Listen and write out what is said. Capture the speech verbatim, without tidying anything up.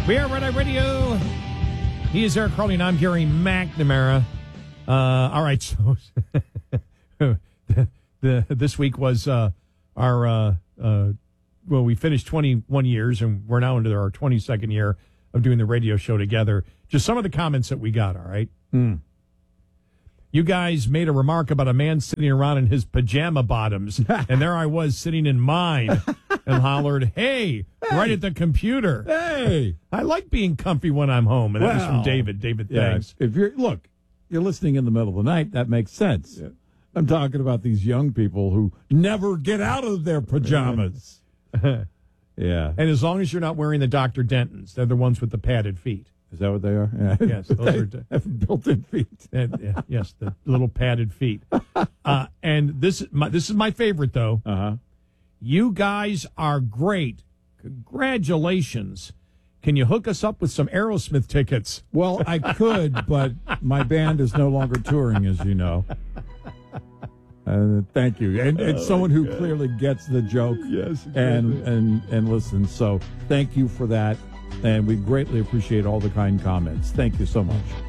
We are Red Eye Radio. He is Eric Carly, and I'm Gary McNamara. Uh, all right, so the, the, this week was uh, our, uh, uh, well, we finished twenty-one years, and we're now into our twenty-second year of doing the radio show together. Just some of the comments that we got, all right? Mm. You guys made a remark about a man sitting around in his pajama bottoms, and there I was sitting in mine and hollered, hey, hey, right at the computer. Hey. I like being comfy when I'm home. And that well, was from David. David, yeah, thanks. If you're, look, you're listening in the middle of the night, that makes sense. Yeah. I'm talking about these young people who never get out of their pajamas. Yeah. And as long as you're not wearing the Doctor Dentons, they're the ones with the padded feet. Is that what they are? Yeah. Yes, those they are d- have built-in feet. And, uh, yes, the little padded feet. Uh, and this, my, this is my favorite, though. Uh-huh. You guys are great. Congratulations. Can you hook us up with some Aerosmith tickets? Well, I could, but my band is no longer touring, as you know. Uh, thank you. And, and oh someone who God. clearly gets the joke yes, and, and, and listens. So thank you for that. And we greatly appreciate all the kind comments. Thank you so much.